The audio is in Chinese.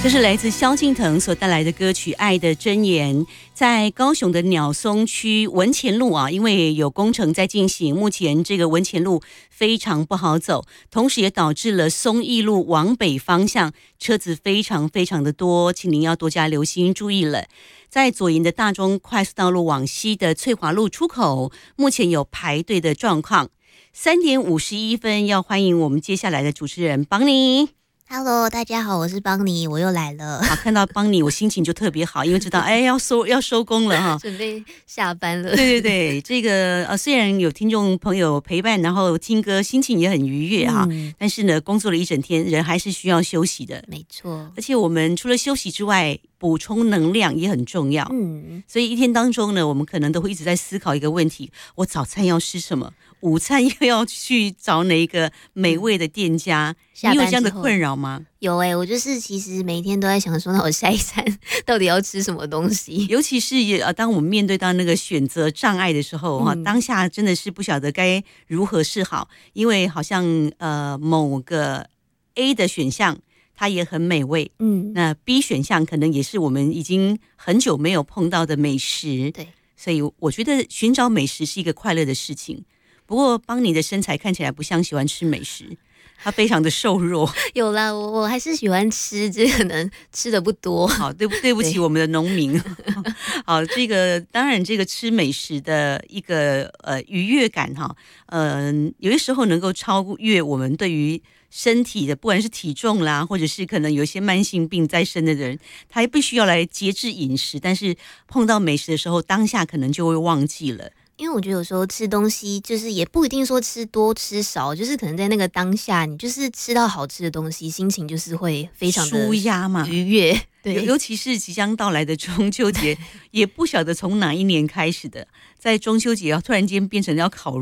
这是来自萧敬腾所带来的歌曲《爱的箴言》。在高雄的鸟松区文前路因为有工程在进行，目前这个文前路非常不好走，同时也导致了松义路往北方向车子非常的多，请您要多加留心注意了。在左营的大中快速道路往西的翠华路出口，目前有排队的状况。3点51分，要欢迎我们接下来的主持人邦尼。 Hello， 大家好，我是邦尼，我又来了。 好，看到邦尼，我心情就特别好，因为知道要收工了哈， 准备下班了。 对，这个虽然有听众朋友陪伴，然后听歌，心情也很愉悦哈，但是呢，工作了一整天，人还是需要休息的。 没错， 而且我们除了休息之外，补充能量也很重要。所以一天当中呢，我们可能都会一直在思考一个问题：我早餐要吃什么？午餐又要去找哪一个美味的店家？你有这样的困扰吗？ 有我就是其实每一天都在想说，那我下一餐到底要吃什么东西？ 尤其是当我们面对到那个选择障碍的时候当下真的是不晓得该如何是好，因为好像某个 A 的选项它也很美味，那 B 选项可能也是我们已经很久没有碰到的美食， 对， 所以我觉得寻找美食是一个快乐的事情。不过邦尼的身材看起来不像喜欢吃美食，他非常的瘦弱。 有啦，我还是喜欢吃，只可能吃的不多。 好，对不起我们的农民。好，这个当然这个吃美食的一个愉悦感有些时候能够超越我们对于身体的，不管是体重啦，或者是可能有一些慢性病在身的人，他必须要来节制饮食，但是碰到美食的时候，当下可能就会忘记了。 因为我觉得有时候吃东西就是也不一定说吃多吃少，就是可能在那个当下，你就是吃到好吃的东西，心情就是会非常的舒压嘛， 愉悦。对， 尤其是即将到来的中秋节，也不晓得从哪一年开始的，在中秋节突然间变成要烤